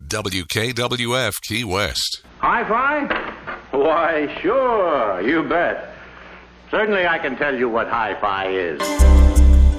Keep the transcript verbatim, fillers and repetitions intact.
W K W F Key West. Hi-fi? Why, sure, you bet. Certainly I can tell you what hi-fi is.